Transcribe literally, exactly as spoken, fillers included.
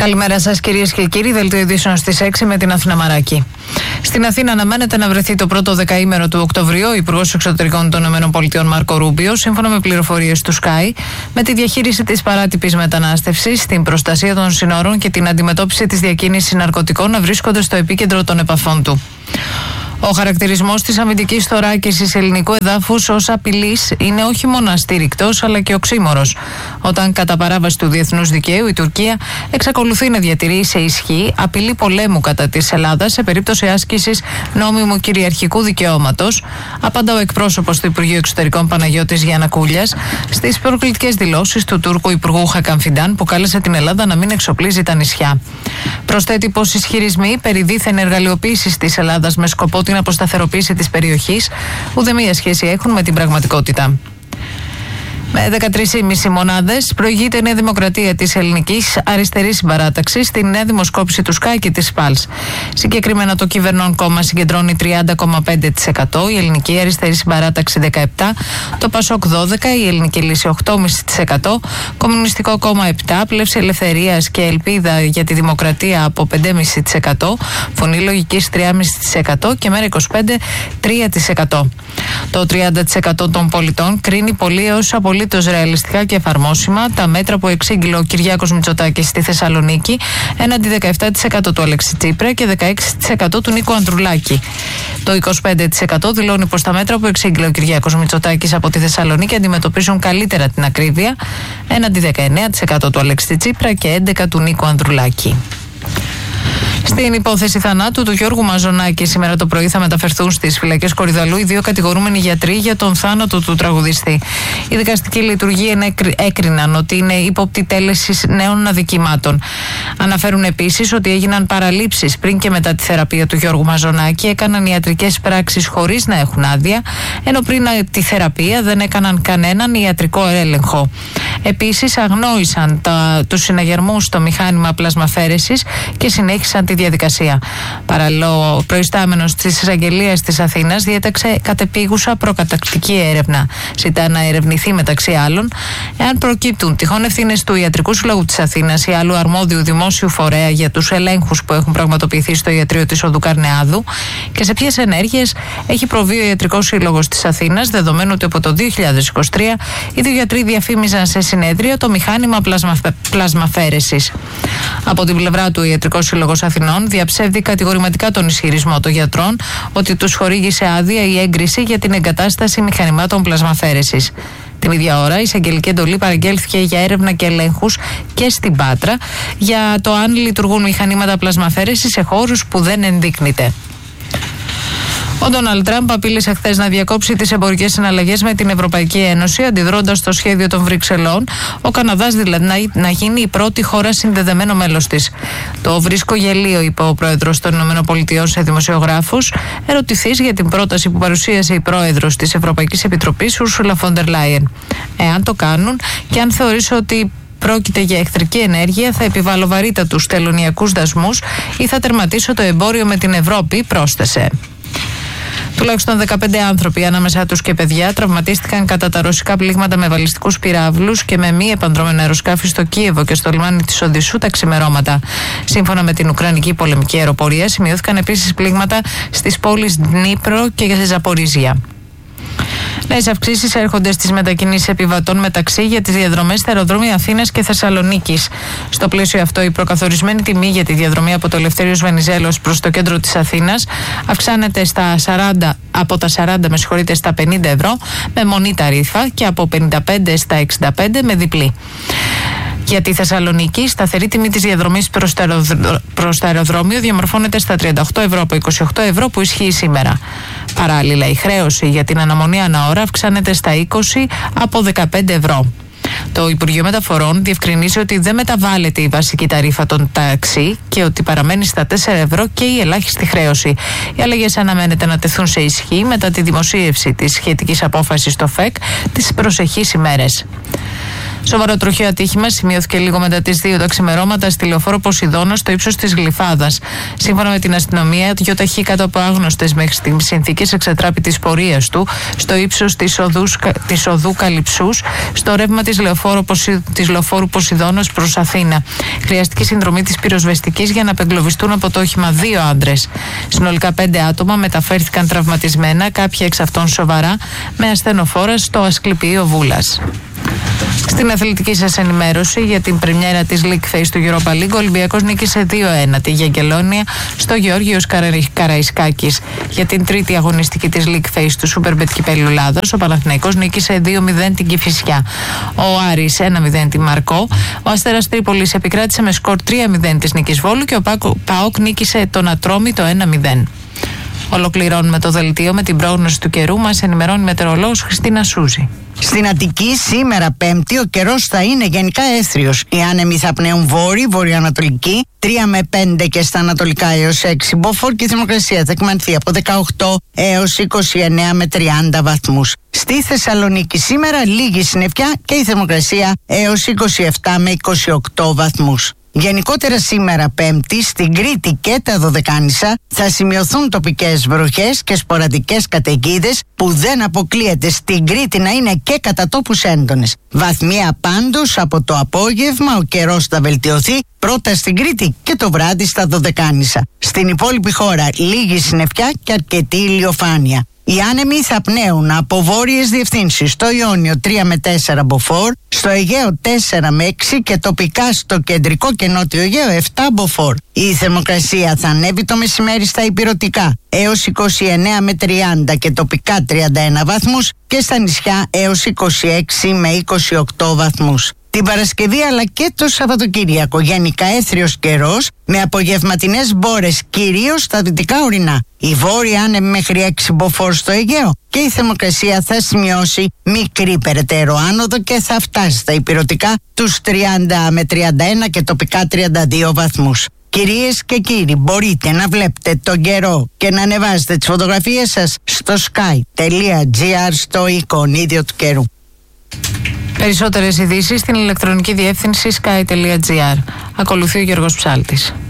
Καλημέρα σας κυρίες και κύριοι, δελτίο ειδήσεων στις έξι με την Αθήνα Μαράκη. Στην Αθήνα αναμένεται να βρεθεί το πρώτο δεκαήμερο του Οκτωβρίου ο Υπουργός Εξωτερικών των ΗΠΑ Μάρκο Ρούμπιο, σύμφωνα με πληροφορίες του Sky, με τη διαχείριση της παράτυπης μετανάστευσης, την προστασία των συνόρων και την αντιμετώπιση της διακίνησης ναρκωτικών να βρίσκονται στο επίκεντρο των επαφών του. Ο χαρακτηρισμός της αμυντικής θωράκισης ελληνικού εδάφους ως απειλής είναι όχι μόνο αστήρικτος αλλά και οξύμορος, όταν κατά παράβαση του διεθνούς δικαίου η Τουρκία εξακολουθεί να διατηρεί σε ισχύ απειλή πολέμου κατά της Ελλάδας σε περίπτωση άσκησης νόμιμου κυριαρχικού δικαιώματος, απαντά ο εκπρόσωπος του Υπουργείου Εξωτερικών Παναγιώτης Γιαννακούλιας στις προκλητικές δηλώσεις του Τούρκου Υπουργού Χακάν Φιντάν, που κάλεσε την Ελλάδα να μην εξοπλίζει τα νησιά. Προσθέτει πως ισχυρισμοί περί δίθεν εργαλειοποίησης της Ελλάδας με σκοπό την αποσταθεροποίηση της περιοχής ουδέμια σχέση έχουν με την πραγματικότητα. Με δεκατρείς κόμμα πέντε μονάδες προηγείται η Νέα Δημοκρατία της Ελληνικής Αριστερής Συμπαράταξης στην νέα δημοσκόπηση του Sky και της Pulse. Συγκεκριμένα το κυβερνών κόμμα συγκεντρώνει τριάντα κόμμα πέντε τοις εκατό, η Ελληνική Αριστερή Συμπαράταξη δεκαεπτά τοις εκατό, το Πασόκ δώδεκα τοις εκατό, η Ελληνική Λύση οκτώ κόμμα πέντε τοις εκατό, Κομμουνιστικό Κόμμα επτά τοις εκατό, Πλεύση Ελευθερίας και Ελπίδα για τη Δημοκρατία από πέντε κόμμα πέντε τοις εκατό, Φωνή Λογικής τρία κόμμα πέντε τοις εκατό και Μέρα είκοσι πέντε τρία τοις εκατό. Το τριάντα τοις εκατό των πολιτών κρίνει πολύως απολύτως ρεαλιστικά και εφαρμόσιμα τα μέτρα που εξήγηλε ο Κυριάκος Μητσοτάκης στη Θεσσαλονίκη έναντι δεκαεπτά τοις εκατό του Αλέξη Τσίπρα και δεκαέξι τοις εκατό του Νίκου Ανδρουλάκη. Το είκοσι πέντε τοις εκατό δηλώνει πως τα μέτρα που εξήγηλε ο Κυριάκος Μητσοτάκης από τη Θεσσαλονίκη αντιμετωπίζουν καλύτερα την ακρίβεια έναντι δεκαεννέα τοις εκατό του Αλέξη Τσίπρα και έντεκα τοις εκατό του Νίκου Ανδρουλάκη. Στην υπόθεση θανάτου του Γιώργου Μαζονάκη, σήμερα το πρωί θα μεταφερθούν στις φυλακές Κορυδαλλού οι δύο κατηγορούμενοι γιατροί για τον θάνατο του τραγουδιστή. Οι δικαστικοί λειτουργοί έκριναν ότι είναι ύποπτη τέλεσης νέων αδικημάτων. Αναφέρουν επίσης ότι έγιναν παραλήψεις πριν και μετά τη θεραπεία του Γιώργου Μαζονάκη, έκαναν ιατρικές πράξεις χωρίς να έχουν άδεια, ενώ πριν τη θεραπεία δεν έκαναν κανέναν ιατρικό έλεγχο. Επίσης, αγνόησαν τους συναγερμούς στο μηχάνημα πλασμαφαίρεσης και συνέχισαν τη διαδικασία. Παράλληλα, ο προϊστάμενος της εισαγγελίας της Αθήνας διέταξε κατεπίγουσα προκατακτική έρευνα. Ζητά να ερευνηθεί μεταξύ άλλων εάν προκύπτουν τυχόν ευθύνες του Ιατρικού Συλλόγου της Αθήνας ή άλλου αρμόδιου δημόσιου φορέα για τους ελέγχους που έχουν πραγματοποιηθεί στο ιατρείο της Οδού Καρνεάδου και σε ποιες ενέργειες έχει προβεί ο Ιατρικός Σύλλογος της Αθήνας, δεδομένου ότι από το δύο χιλιάδες είκοσι τρία οι δύο γιατροί διαφήμιζαν σε συνέδριο το μηχάνημα πλασμα, πλασμαφαίρεσης. Από την πλευρά του, ο Ιατρικός Σύλλογος Αθηνών διαψεύδει κατηγορηματικά τον ισχυρισμό των γιατρών ότι τους χορήγησε άδεια ή έγκριση για την εγκατάσταση μηχανημάτων πλασμαφαίρεσης. Την ίδια ώρα, η εισαγγελική εντολή παραγγέλθηκε για έρευνα και ελέγχους και στην Πάτρα για το αν λειτουργούν μηχανήματα πλασμαφαίρεσης σε χώρους που δεν ενδείκνυται. Ο Ντόναλντ Τραμπ απείλησε χθες να διακόψει τις εμπορικές συναλλαγές με την Ευρωπαϊκή Ένωση, αντιδρώντας στο σχέδιο των Βρυξελών, ο Καναδάς δηλαδή να, να γίνει η πρώτη χώρα συνδεδεμένο μέλος της. Το βρίσκω γελίο, είπε ο πρόεδρος των ΗΠΑ σε δημοσιογράφους, ερωτηθείς για την πρόταση που παρουσίασε η πρόεδρος της Ευρωπαϊκής Επιτροπής, Ursula von der Leyen. Εάν το κάνουν και αν θεωρήσω ότι πρόκειται για εχθρική ενέργεια, θα επιβάλλω βαρύτατους τελωνειακούς δασμούς ή θα τερματίσω το εμπόριο με την Ευρώπη, πρόσθεσε. Τουλάχιστον δεκαπέντε άνθρωποι, ανάμεσά τους και παιδιά, τραυματίστηκαν κατά τα ρωσικά πλήγματα με βαλιστικούς πυράβλους και με μη επανδρομένα αεροσκάφη στο Κίεβο και στο λιμάνι της Οδυσσού τα ξημερώματα. Σύμφωνα με την Ουκρανική πολεμική αεροπορία, σημειώθηκαν επίσης πλήγματα στις πόλεις Δνίπρο και Ζαπορίζια. Νέες αυξήσεις έρχονται στις μετακινήσεις επιβατών μεταξύ για τις διαδρομές στα αεροδρόμια Αθήνας και Θεσσαλονίκης. Στο πλαίσιο αυτό, η προκαθορισμένη τιμή για τη διαδρομή από το Ελευθέριος Βενιζέλος προς το κέντρο της Αθήνας αυξάνεται στα σαράντα, από τα σαράντα με συγχωρείτε, στα πενήντα ευρώ με μονή ταρίφα και από πενήντα πέντε στα εξήντα πέντε με διπλή. Για τη Θεσσαλονίκη, η σταθερή τιμή της διαδρομής προς το, αεροδρο... προς το αεροδρόμιο διαμορφώνεται στα τριάντα οκτώ ευρώ από είκοσι οκτώ ευρώ που ισχύει σήμερα. Παράλληλα, η χρέωση για την αναμονή ανά ώρα αυξάνεται στα είκοσι από δεκαπέντε ευρώ. Το Υπουργείο Μεταφορών διευκρινίζει ότι δεν μεταβάλλεται η βασική ταρίφα των ταξί και ότι παραμένει στα τέσσερα ευρώ και η ελάχιστη χρέωση. Οι αλλαγές αναμένεται να τεθούν σε ισχύ μετά τη δημοσίευση της σχετικής απόφασης στο ΦΕΚ τις προσεχείς ημέρες. Σοβαρό τροχαίο ατύχημα σημειώθηκε λίγο μετά τις δύο τα ξημερώματα στη λεωφόρο Ποσειδώνος στο ύψος της Γλυφάδας. Σύμφωνα με την αστυνομία, το ΙΟΤΑΧΗ κάτω από άγνωστες μέχρι στιγμής συνθήκες εξετράπη της πορείας του στο ύψος της, οδούς, της οδού Καλυψούς, στο ρεύμα της λεωφόρου, της λεωφόρου Ποσειδώνος προς Αθήνα. Χρειαστική συνδρομή της πυροσβεστικής για να απεγκλωβιστούν από το όχημα δύο άντρες. Συνολικά πέντε άτομα μεταφέρθηκαν τραυματισμένα, κάποια εξ αυτών σοβαρά, με ασθενοφόρα στο Ασκληπιείο Βούλας. Στην αθλητική σας ενημέρωση για την πρεμιέρα της League Phase του Europa League, ο Ολυμπιακός νίκησε δύο ένα τη Γιαγγελόνια στο Γεώργιος Καραϊσκάκης. Για την τρίτη αγωνιστική της League Phase του Superbet Κυπέλλου Ελλάδος, ο Παναθηναϊκός νίκησε δύο μηδέν την Κηφισιά. Ο Άρης ένα μηδέν τη Μαρκό. Ο Αστέρας Τρίπολης επικράτησε με σκορ τρία μηδέν της Νίκης Βόλου και ο ΠΑΟΚ νίκησε τον Ατρόμη το ένα μηδέν. Ολοκληρώνουμε το δελτίο με την πρόγνωση του καιρού. Μας ενημερώνει η μετεωρολόγος Χριστίνα Σούζη. Στην Αττική σήμερα Πέμπτη ο καιρός θα είναι γενικά έθριος. Οι άνεμοι θα πνέουν βόρειοι, βορειοανατολική, τρία με πέντε και στα ανατολικά έως έξι μποφόρ και η θερμοκρασία θα εκμανθεί από δεκαοκτώ έως είκοσι εννέα με τριάντα βαθμούς. Στη Θεσσαλονίκη σήμερα λίγη συννεφιά και η θερμοκρασία έως είκοσι επτά με είκοσι οκτώ βαθμούς. Γενικότερα σήμερα Πέμπτη στην Κρήτη και τα Δωδεκάνησα θα σημειωθούν τοπικές βροχές και σποραδικές καταιγίδες που δεν αποκλείεται στην Κρήτη να είναι και κατά τόπους έντονες. Βαθμία πάντως από το απόγευμα ο καιρός θα βελτιωθεί πρώτα στην Κρήτη και το βράδυ στα Δωδεκάνησα. Στην υπόλοιπη χώρα λίγη συννεφιά και αρκετή ηλιοφάνεια. Οι άνεμοι θα πνέουν από βόρειες διευθύνσεις στο Ιόνιο τρία με τέσσερα μποφόρ, στο Αιγαίο τέσσερα με έξι και τοπικά στο κεντρικό και νότιο Αιγαίο επτά μποφόρ. Η θερμοκρασία θα ανέβει το μεσημέρι στα ηπειρωτικά έως είκοσι εννέα με τριάντα και τοπικά τριάντα ένα βαθμούς και στα νησιά έως είκοσι έξι με είκοσι οκτώ βαθμούς. Την Παρασκευή αλλά και το Σαββατοκύριακο γενικά έθριος καιρός με απογευματινές μπόρες κυρίως στα δυτικά ορεινά. Η βόρεια άνεμη μέχρι έξι μποφόρ στο Αιγαίο και η θερμοκρασία θα σημειώσει μικρή περαιτέρω άνοδο και θα φτάσει στα ηπειρωτικά τους τριάντα με τριάντα ένα και τοπικά τριάντα δύο βαθμούς. Κυρίες και κύριοι, μπορείτε να βλέπετε τον καιρό και να ανεβάζετε τις φωτογραφίες σας στο sky τελεία gr στο εικονίδιο του καιρού. Περισσότερες ειδήσεις στην ηλεκτρονική διεύθυνση sky τελεία gr. Ακολουθεί ο Γιώργος Ψάλτης.